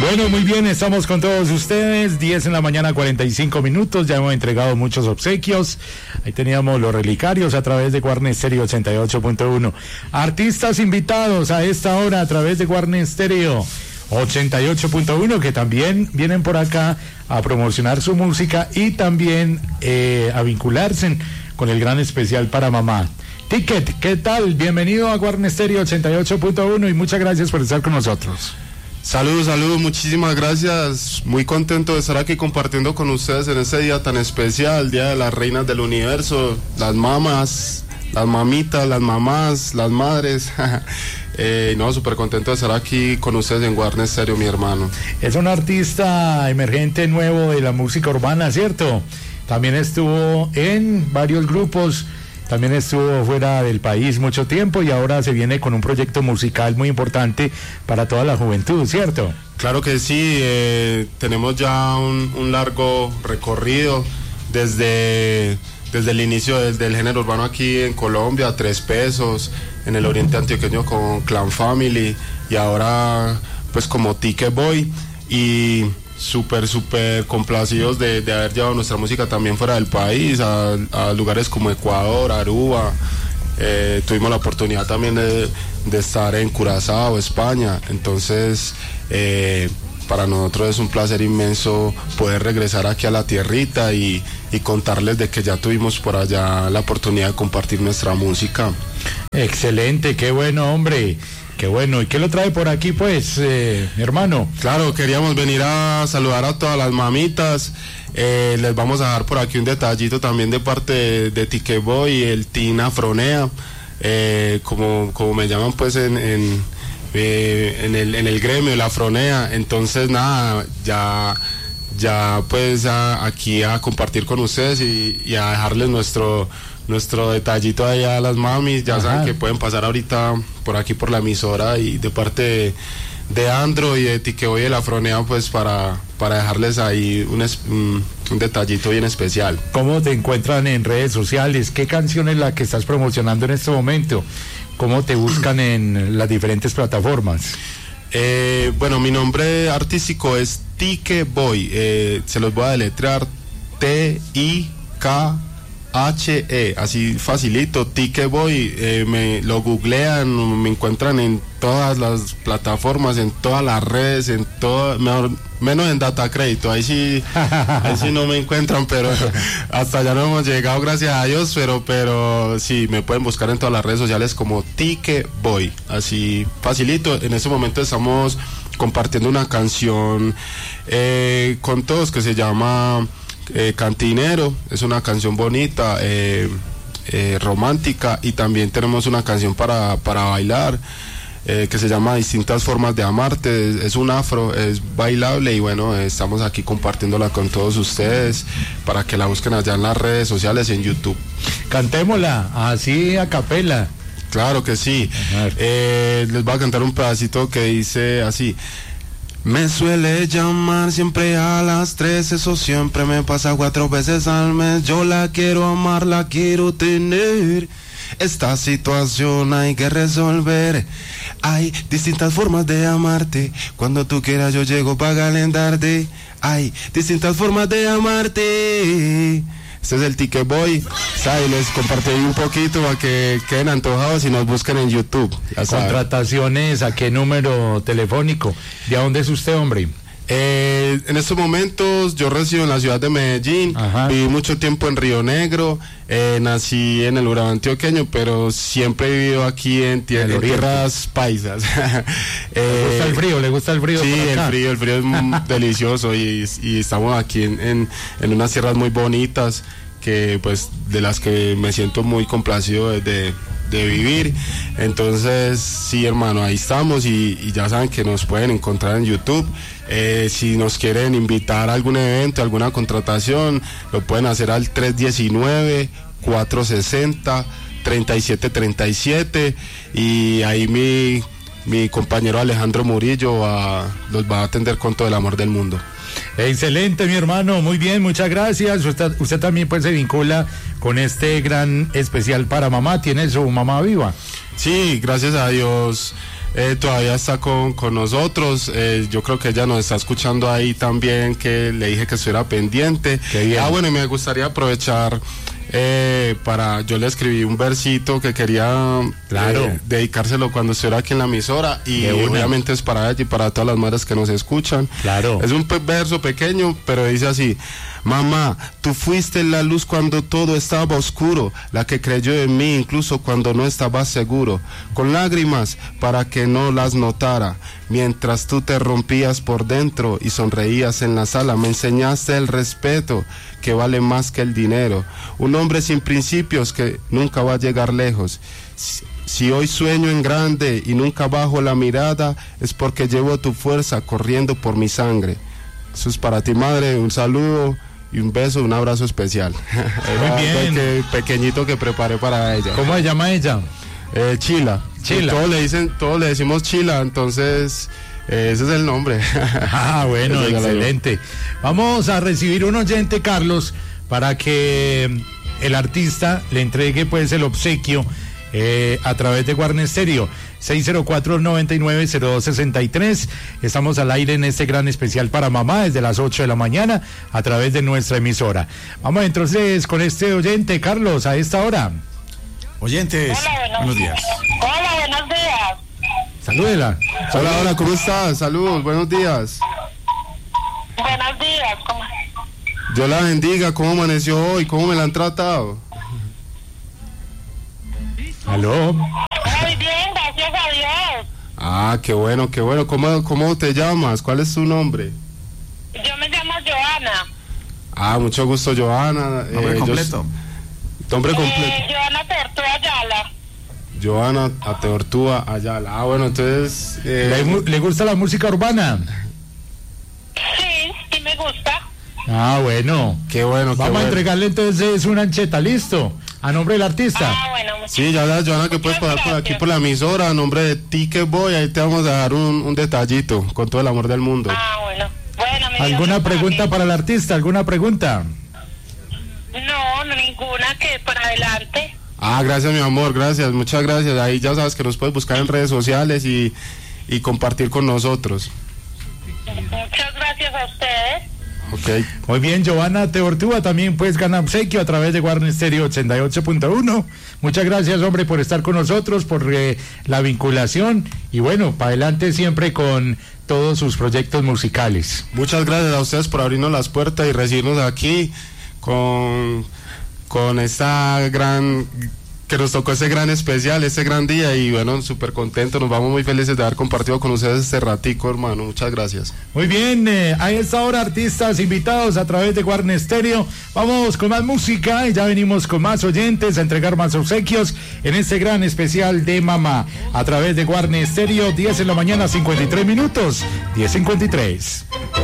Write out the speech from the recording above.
Bueno, muy bien, estamos con todos ustedes, 10 en la mañana, 45 minutos, ya hemos entregado muchos obsequios, ahí teníamos los relicarios a través de Guarne Stereo 88.1, artistas invitados a esta hora a través de Guarne Stereo 88.1, que también vienen por acá a promocionar su música y también a vincularse con el gran especial para mamá. Ticket, ¿qué tal? Bienvenido a Guarne Stereo 88.1 y muchas gracias por estar con nosotros. Saludos, muchísimas gracias, muy contento de estar aquí compartiendo con ustedes en este día tan especial, Día de las Reinas del Universo, las mamás, las mamitas, las mamás, las madres, no, súper contento de estar aquí con ustedes en Guarne Stereo, mi hermano. Es un artista emergente nuevo de la música urbana, ¿cierto? También estuvo en varios grupos, también estuvo fuera del país mucho tiempo y ahora se viene con un proyecto musical muy importante para toda la juventud, ¿cierto? Claro que sí, tenemos ya un largo recorrido desde el inicio del género urbano aquí en Colombia, 3 Pesos, en el oriente antioqueño con Clan Family y ahora pues como Ticket Boy y súper complacidos de haber llevado nuestra música también fuera del país, a lugares como Ecuador, Aruba, tuvimos la oportunidad también de estar en Curazao, España, entonces para nosotros es un placer inmenso poder regresar aquí a la tierrita y contarles de que ya tuvimos por allá la oportunidad de compartir nuestra música. Excelente, qué bueno, hombre. Qué bueno, ¿y qué lo trae por aquí pues, mi hermano? Claro, queríamos venir a saludar a todas las mamitas, les vamos a dar por aquí un detallito también de parte de Ticket Boy, el Team Afronea, como me llaman pues en el gremio, la Afronea, entonces nada, ya pues aquí a compartir con ustedes y a dejarles nuestro detallito allá a las mamis, ya saben que pueden pasar ahorita por aquí por la emisora y de parte de Andro y de Ticket Boy de la Afronea pues para dejarles ahí un detallito bien especial. ¿Cómo te encuentran en redes sociales? ¿Qué canción es la que estás promocionando en este momento? ¿Cómo te buscan en las diferentes plataformas? Bueno, mi nombre artístico es Ticket Boy, se los voy a deletrear TIKHE, así facilito, Ticket Boy, me lo googlean, me encuentran en todas las plataformas, en todas las redes, en todo, menos en Datacrédito, ahí sí no me encuentran, pero hasta allá no hemos llegado, gracias a Dios, pero sí, me pueden buscar en todas las redes sociales como Ticket Boy, así facilito. En este momento estamos compartiendo una canción con todos que se llama Cantinero, es una canción bonita, romántica, y también tenemos una canción para bailar que se llama Distintas Formas de Amarte, es un afro, es bailable y bueno, estamos aquí compartiéndola con todos ustedes para que la busquen allá en las redes sociales, en YouTube. Cantémosla, así a capela. Claro que sí, les voy a cantar un pedacito que dice así. Me suele llamar siempre a las 3, eso siempre me pasa 4 veces al mes. Yo la quiero amar, la quiero tener. Esta situación hay que resolver. Hay distintas formas de amarte. Cuando tú quieras yo llego para calentarte. Hay distintas formas de amarte. Este es el Ticket Boy. ¿Sabes? Les compartí un poquito para que queden antojados y nos busquen en YouTube. Contrataciones, ¿a qué número telefónico? ¿De dónde es usted, hombre? En estos momentos yo resido en la ciudad de Medellín. Viví mucho tiempo en Río Negro, nací en el Urabá antioqueño, pero siempre he vivido aquí en tierras paisas. ¿Le gusta el frío? ¿Le gusta el frío? Sí, el frío es delicioso y estamos aquí en unas tierras muy bonitas que pues de las que me siento muy complacido de vivir. Entonces sí, hermano, ahí estamos y ya saben que nos pueden encontrar en YouTube. Si nos quieren invitar a algún evento, alguna contratación, lo pueden hacer al 319-460-3737 y ahí mi compañero Alejandro Murillo los va a atender con todo el amor del mundo. Excelente, mi hermano, muy bien, muchas gracias. Usted también pues se vincula con este gran especial para mamá. ¿Tiene su mamá viva? Sí, gracias a Dios todavía está con nosotros. Yo creo que ella nos está escuchando ahí también, que le dije que estuviera pendiente. Bueno, y me gustaría aprovechar yo le escribí un versito que quería dedicárselo cuando estuviera aquí en la emisora, y obviamente es para ella y para todas las madres que nos escuchan. Es un verso pequeño, pero dice así: mamá, tú fuiste la luz cuando todo estaba oscuro, la que creyó en mí incluso cuando no estaba seguro, con lágrimas para que no las notara, mientras tú te rompías por dentro y sonreías en la sala. Me enseñaste el respeto, que vale más que el dinero, un hombre sin principios que nunca va a llegar lejos. Si hoy sueño en grande y nunca bajo la mirada, es porque llevo tu fuerza corriendo por mi sangre. Eso es para ti, madre. Un saludo y un beso, un abrazo especial. Muy bien. Pequeñito que preparé para ella. ¿Cómo se llama ella? Chila. Chila. Todos le decimos Chila, entonces ese es el nombre. Bueno, excelente. Vamos a recibir un oyente, Carlos, para que el artista le entregue pues el obsequio a través de Guarne Stereo. 604-990263. Estamos al aire en este gran especial para mamá desde las 8 de la mañana a través de nuestra emisora. Vamos entonces con este oyente, Carlos, a esta hora. Oyentes, buenos días. Hola, buenos días. Salúdela. Hola, ¿cómo estás? Saludos, buenos días. Buenos días, ¿cómo? Dios la bendiga. ¿Cómo amaneció hoy? ¿Cómo me la han tratado? Aló. Muy bien, gracias a Dios. Qué bueno. ¿Cómo te llamas? ¿Cuál es tu nombre? Yo me llamo Joana. Mucho gusto, Joana. ¿Nombre completo? Nombre completo. Joana Teortúa Ayala. Joana Teortúa Ayala. Bueno, entonces... ¿Le gusta la música urbana? Sí me gusta. Bueno. Qué bueno. Vamos a entregarle entonces una ancheta, ¿listo? A nombre del artista. Bueno. Sí, ya sabes, Joana, que puedes pasar por aquí por la emisora a nombre de Ticket Boy. Ahí te vamos a dar un detallito con todo el amor del mundo. Bueno. ¿Alguna pregunta para el artista? ¿Alguna pregunta? No, ninguna, que por adelante. Gracias, mi amor, gracias, muchas gracias. Ahí ya sabes que nos puedes buscar en redes sociales y compartir con nosotros. Muchas gracias a ustedes. Okay. Muy bien, Joana Teortúa también pues gana obsequio a través de Guarne Stereo 88.1. Muchas gracias, hombre, por estar con nosotros, por la vinculación, y bueno, para adelante siempre con todos sus proyectos musicales. Muchas gracias a ustedes por abrirnos las puertas y recibirnos aquí con esta gran... que nos tocó ese gran especial, ese gran día, y bueno, súper contentos, nos vamos muy felices de haber compartido con ustedes este ratico, hermano. Muchas gracias. Muy bien, a esta hora artistas invitados a través de Guarne Stereo. Vamos con más música y ya venimos con más oyentes a entregar más obsequios en este gran especial de mamá a través de Guarne Stereo. 10 de la mañana, 53 minutos, 10:53.